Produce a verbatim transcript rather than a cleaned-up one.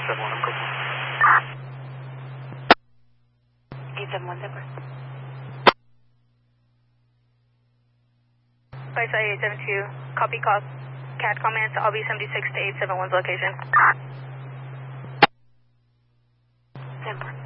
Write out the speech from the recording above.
seven one, I'm good. eight seven one, Zipper. Flight Site eight seven two, copy call. C A T comments, I'll be seventy-six to eight seven one's location. Zipper.